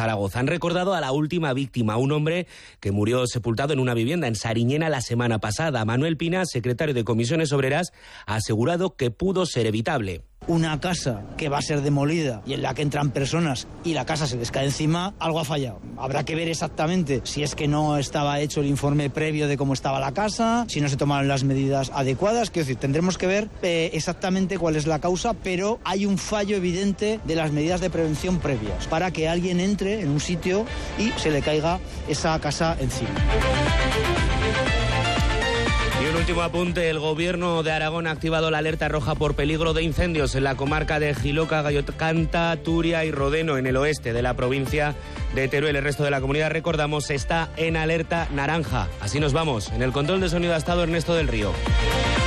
Zaragoza. Han recordado a la última víctima, un hombre que murió sepultado en una vivienda en Sariñena la semana pasada. Manuel Pina, secretario de Comisiones Obreras, ha asegurado que pudo ser evitable. Una casa que va a ser demolida y en la que entran personas y la casa se les cae encima, algo ha fallado. Habrá que ver exactamente si es que no estaba hecho el informe previo de cómo estaba la casa, si no se tomaron las medidas adecuadas. Quiero decir, tendremos que ver exactamente cuál es la causa, pero hay un fallo evidente de las medidas de prevención previas para que alguien entre en un sitio y se le caiga esa casa encima. Y un último apunte, el Gobierno de Aragón ha activado la alerta roja por peligro de incendios en la comarca de Jiloca, Gallocanta, Turia y Rodeno, en el oeste de la provincia de Teruel. El resto de la comunidad, recordamos, está en alerta naranja. Así nos vamos. En el control de sonido ha estado Ernesto del Río.